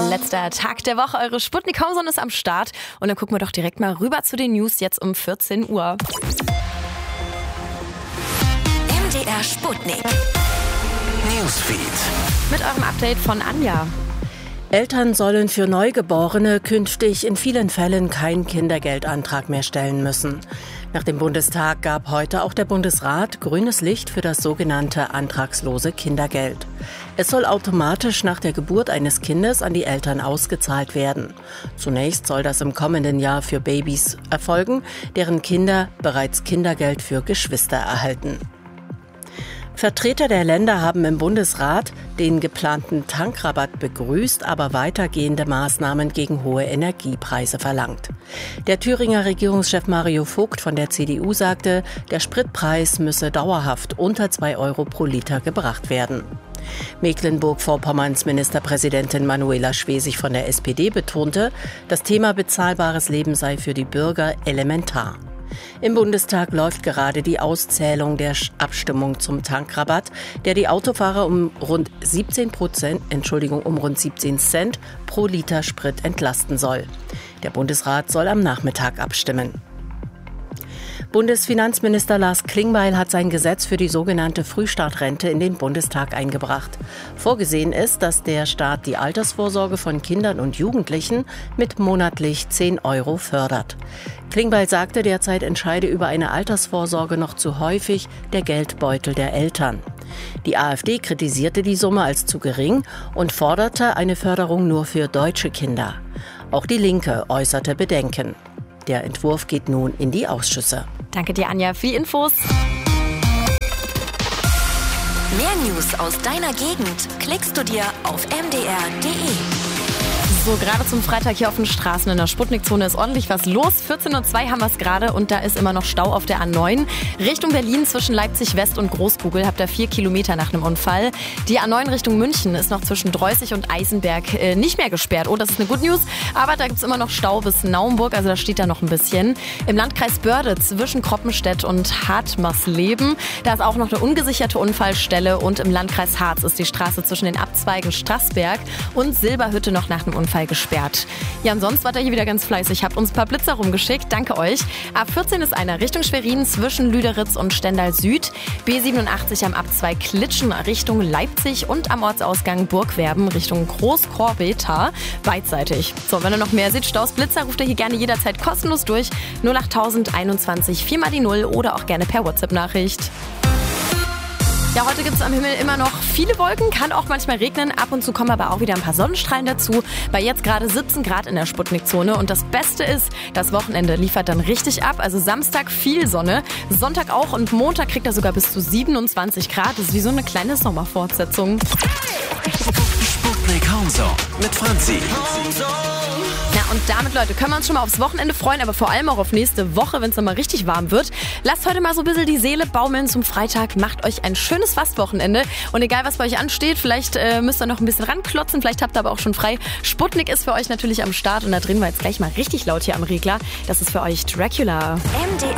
Letzter Tag der Woche, eure Sputnik Homezone ist am Start. Und dann gucken wir doch direkt mal rüber zu den News jetzt um 14 Uhr. MDR Sputnik Newsfeed. Mit eurem Update von Anja. Eltern sollen für Neugeborene künftig in vielen Fällen keinen Kindergeldantrag mehr stellen müssen. Nach dem Bundestag gab heute auch der Bundesrat grünes Licht für das sogenannte antragslose Kindergeld. Es soll automatisch nach der Geburt eines Kindes an die Eltern ausgezahlt werden. Zunächst soll das im kommenden Jahr für Babys erfolgen, deren Kinder bereits Kindergeld für Geschwister erhalten. Vertreter der Länder haben im Bundesrat den geplanten Tankrabatt begrüßt, aber weitergehende Maßnahmen gegen hohe Energiepreise verlangt. Der Thüringer Regierungschef Mario Vogt von der CDU sagte, der Spritpreis müsse dauerhaft unter 2 Euro pro Liter gebracht werden. Mecklenburg-Vorpommerns Ministerpräsidentin Manuela Schwesig von der SPD betonte, das Thema bezahlbares Leben sei für die Bürger elementar. Im Bundestag läuft gerade die Auszählung der Abstimmung zum Tankrabatt, der die Autofahrer um rund 17 Cent pro Liter Sprit entlasten soll. Der Bundesrat soll am Nachmittag abstimmen. Bundesfinanzminister Lars Klingbeil hat sein Gesetz für die sogenannte Frühstartrente in den Bundestag eingebracht. Vorgesehen ist, dass der Staat die Altersvorsorge von Kindern und Jugendlichen mit monatlich 10 Euro fördert. Klingbeil sagte, derzeit entscheide über eine Altersvorsorge noch zu häufig der Geldbeutel der Eltern. Die AfD kritisierte die Summe als zu gering und forderte eine Förderung nur für deutsche Kinder. Auch die Linke äußerte Bedenken. Der Entwurf geht nun in die Ausschüsse. Danke dir, Anja, für die Infos. Mehr News aus deiner Gegend klickst du dir auf mdr.de. So, gerade zum Freitag hier auf den Straßen in der Sputnik-Zone ist ordentlich was los. 14:02 Uhr haben wir es gerade und da ist immer noch Stau auf der A9. Richtung Berlin zwischen Leipzig West und Großkugel habt ihr 4 Kilometer nach einem Unfall. Die A9 Richtung München ist noch zwischen Droßig und Eisenberg nicht mehr gesperrt. Oh, das ist eine Good News. Aber da gibt es immer noch Stau bis Naumburg, also da steht da noch ein bisschen. Im Landkreis Börde zwischen Kroppenstedt und Hartmarsleben, da ist auch noch eine ungesicherte Unfallstelle. Und im Landkreis Harz ist die Straße zwischen den Abzweigen Straßberg und Silberhütte noch nach einem Unfall gesperrt. Ja, ansonsten wart ihr hier wieder ganz fleißig. Habt uns ein paar Blitzer rumgeschickt. Danke euch. A14 ist einer Richtung Schwerin zwischen Lüderitz und Stendal Süd. B87 am Abzweig Klitschen Richtung Leipzig und am Ortsausgang Burgwerben Richtung Großkorbeta beidseitig. So, wenn ihr noch mehr seht, Staus, Blitzer, ruft ihr hier gerne jederzeit kostenlos durch. 08021 4 mal die 0 oder auch gerne per WhatsApp-Nachricht. Ja, heute gibt es am Himmel immer noch viele Wolken, kann auch manchmal regnen. Ab und zu kommen aber auch wieder ein paar Sonnenstrahlen dazu. Bei jetzt gerade 17 Grad in der Sputnik-Zone. Und das Beste ist, das Wochenende liefert dann richtig ab. Also Samstag viel Sonne, Sonntag auch und Montag kriegt er sogar bis zu 27 Grad. Das ist wie so eine kleine Sommerfortsetzung. Sputnik Homezone mit Franzi. Na und damit, Leute, können wir uns schon mal aufs Wochenende freuen, aber vor allem auch auf nächste Woche, wenn es dann mal richtig warm wird. Lasst heute mal so ein bisschen die Seele baumeln zum Freitag. Macht euch ein schönes Fastwochenende. Und egal, was bei euch ansteht, vielleicht müsst ihr noch ein bisschen ranklotzen, vielleicht habt ihr aber auch schon frei. Sputnik ist für euch natürlich am Start und da drehen wir jetzt gleich mal richtig laut hier am Regler. Das ist für euch Dracula.